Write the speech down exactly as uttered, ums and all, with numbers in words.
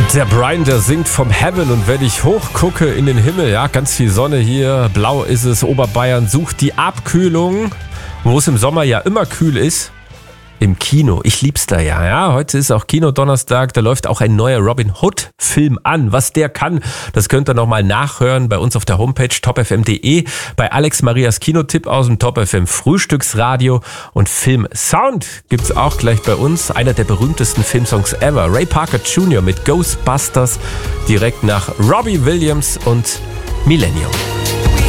Der Brian, der singt vom Heaven, und wenn ich hochgucke in den Himmel, ja, ganz viel Sonne hier, blau ist es, Oberbayern sucht die Abkühlung, wo es im Sommer ja immer kühl ist. Im Kino. Ich lieb's da ja. Ja, heute ist auch Kino-Donnerstag. Da läuft auch ein neuer Robin Hood-Film an. Was der kann, das könnt ihr nochmal nachhören bei uns auf der Homepage top f m punkt d e, bei Alex Marias Kinotipp aus dem Top F M Frühstücksradio, und Film Sound gibt's auch gleich bei uns. Einer der berühmtesten Filmsongs ever. Ray Parker Junior mit Ghostbusters direkt nach Robbie Williams und Millennium.